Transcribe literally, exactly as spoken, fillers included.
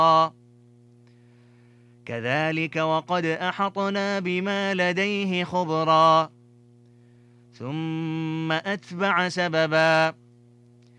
كذلك وقد أحطنا بما لديه خبرا ثم أتبع سببا